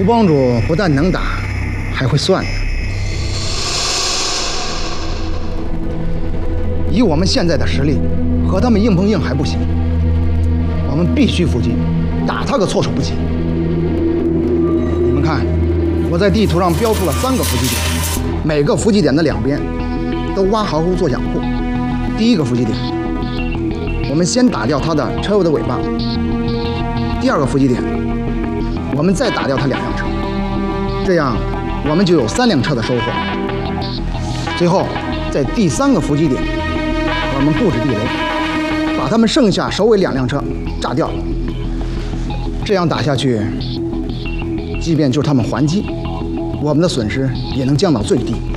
胡帮主不但能打，还会算呢。以我们现在的实力，和他们硬碰硬还不行，我们必须伏击，打他个措手不及。你们看，我在地图上标出了3个伏击点，每个伏击点的两边都挖壕沟做掩护。第一个伏击点，我们先打掉他的车友的尾巴；第二个伏击点，我们再打掉他2辆车，这样我们就有3辆车的收获。最后，在第3个伏击点，我们布置地雷，把他们剩下首尾2辆车炸掉。这样打下去，即便就是他们还击，我们的损失也能降到最低。